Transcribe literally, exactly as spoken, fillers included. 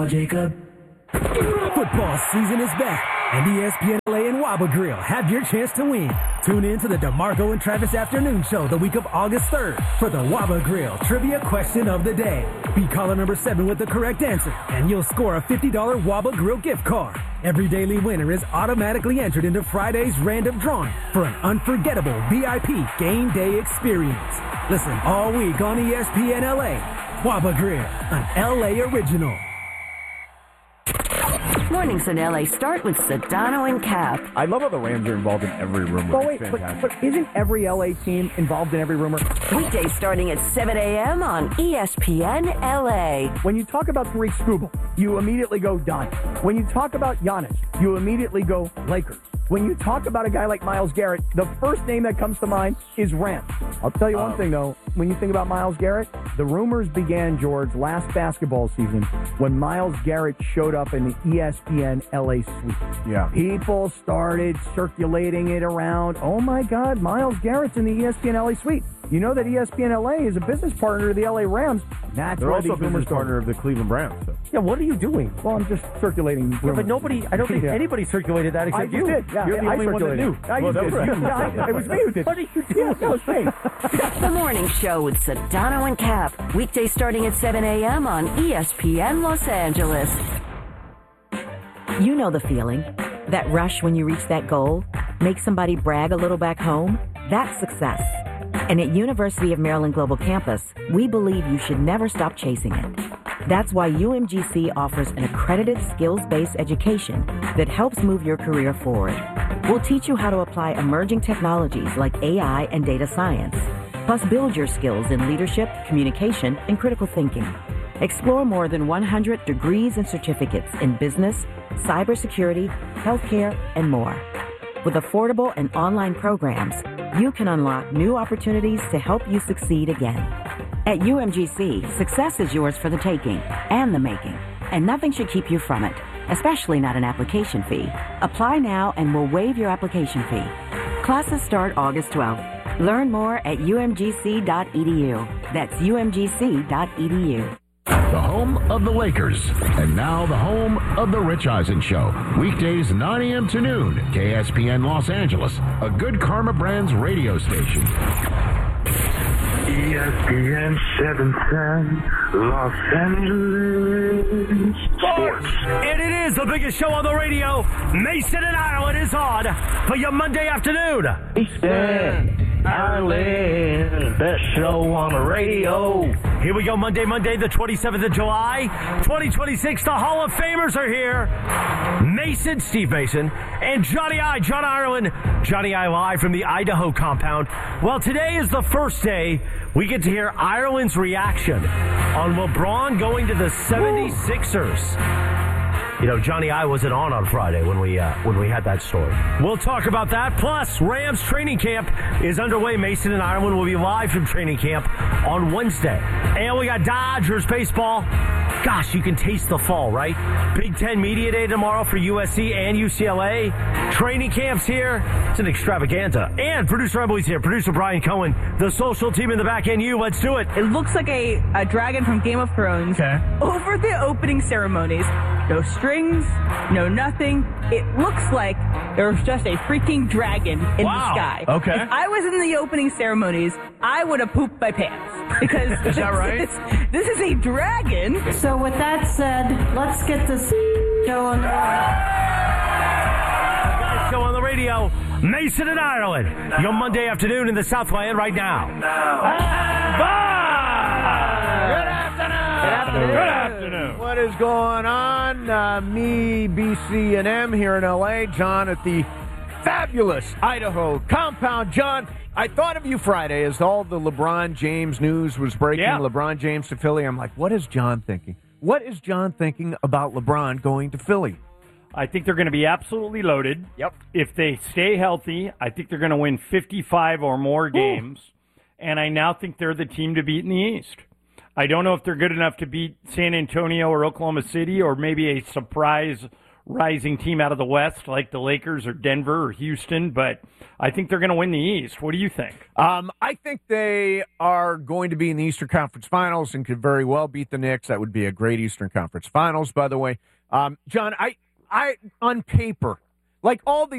Jacob. Football season is back, and E S P N L A and Waba Grill have your chance to win. Tune in to the DeMarco and Travis Afternoon Show the week of August third for the Waba Grill Trivia Question of the Day. Be caller number seven with the correct answer, and you'll score a fifty dollars Waba Grill gift card. Every daily winner is automatically entered into Friday's random drawing for an unforgettable V I P game day experience. Listen all week on E S P N L A. Waba Grill, an L A original. Mornings in L A start with Sedano and Cap. I love how the Rams are involved in every rumor. Oh, wait, but, but isn't every L A team involved in every rumor? Weekdays starting at seven a.m. on E S P N L A. When you talk about Tariq Skubal, you immediately go Don. When you talk about Giannis, you immediately go Lakers. When you talk about a guy like Myles Garrett, the first name that comes to mind is Rams. I'll tell you one um, thing, though. When you think about Myles Garrett, the rumors began, George, last basketball season when Myles Garrett showed up in the E S P N L A suite. Yeah. People started circulating it around. Oh, my God, Myles Garrett's in the E S P N L A suite. You know that E S P N L A is a business partner of the L A Rams. That's They're where also a these business rumors partner of the Cleveland Browns. So. Yeah, what are you doing? Well, I'm just circulating rumors. Yeah, but nobody, I don't think yeah. anybody circulated that except I you. Did. Yeah, You're the I only one that knew. I well, did. Right. Yeah, I, it was me who did. What are you doing? Yeah, that was me. The Morning Show with Sedano and Cap. Weekdays starting at seven a.m. on E S P N Los Angeles. You know the feeling. That rush when you reach that goal. Make somebody brag a little back home. That's success. And at University of Maryland Global Campus, we believe you should never stop chasing it. That's why U M G C offers an accredited skills-based education that helps move your career forward. We'll teach you how to apply emerging technologies like A I and data science, plus build your skills in leadership, communication, and critical thinking. Explore more than one hundred degrees and certificates in business, cybersecurity, healthcare, and more. With affordable and online programs, you can unlock new opportunities to help you succeed again. At U M G C, success is yours for the taking and the making, and nothing should keep you from it, especially not an application fee. Apply now and we'll waive your application fee. Classes start August twelfth. Learn more at U M G C dot E D U. That's U M G C dot E D U. The home of the Lakers, and now the home of the Rich Eisen Show. Weekdays nine a.m. to noon, K S P N Los Angeles, a Good Karma Brands radio station. E S P N seven ten, Los Angeles Sports. And it is the biggest show on the radio. Mason and Ireland is on for your Monday afternoon. Mason, Ireland, best show on the radio. Here we go, Monday, Monday, the twenty-seventh of July, twenty twenty-six. The Hall of Famers are here. Mason, Steve Mason, and Johnny I, John Ireland. Johnny I live from the Idaho compound. Well, today is the first day we get to hear Ireland's reaction on LeBron going to the seventy-sixers. You know, Johnny I wasn't on on Friday when we uh, when we had that story. We'll talk about that. Plus, Rams training camp is underway. Mason and Ireland will be live from training camp on Wednesday. And we got Dodgers baseball. Gosh, you can taste the fall, right? Big Ten Media Day tomorrow for U S C and U C L A. Training camps here. It's an extravaganza. And producer Emily's here. Producer Brian Cohen. The social team in the back end. You, let's do it. It looks like a, a dragon from Game of Thrones. Okay. Over the opening ceremonies. No strings, no nothing. It looks like there's just a freaking dragon in wow. the sky. Okay. If I was in the opening ceremonies, I would have pooped my pants. Because is that right? This, this is a dragon. So with that said, let's get this show on the radio. Show on the radio. Mason and Ireland. Your Monday afternoon in the Southland right now. Good afternoon. Good afternoon. Good afternoon. What is going on? Uh, me, B C and M here in L A. John at the fabulous Idaho compound. John, I thought of you Friday as all the LeBron James news was breaking. Yeah. LeBron James to Philly. I'm like, what is John thinking? What is John thinking about LeBron going to Philly? I think they're going to be absolutely loaded. Yep. If they stay healthy, I think they're going to win fifty-five or more games. Ooh. And I now think they're the team to beat in the East. I don't know if they're good enough to beat San Antonio or Oklahoma City or maybe a surprise rising team out of the West like the Lakers or Denver or Houston, but I think they're going to win the East. What do you think? Um, I think they are going to be in the Eastern Conference Finals and could very well beat the Knicks. That would be a great Eastern Conference Finals, by the way. Um, John, I, I on paper, like all the